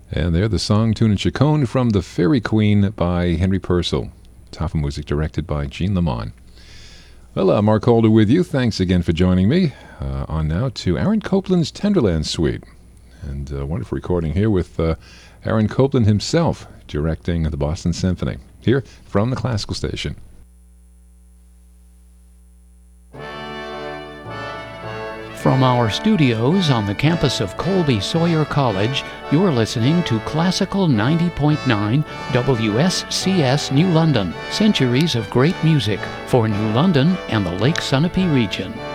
And there, the song Tune and Chaconne from The Fairy Queen by Henry Purcell. Top of music directed by Gene Lamont. Well, Mark Holder with you. Thanks again for joining me. On now to Aaron Copland's Tenderland Suite. And a wonderful recording here with Aaron Copland himself directing the Boston Symphony. Here from the Classical Station. From our studios on the campus of Colby Sawyer College, you're listening to Classical 90.9 WSCS New London. Centuries of great music for New London and the Lake Sunapee region.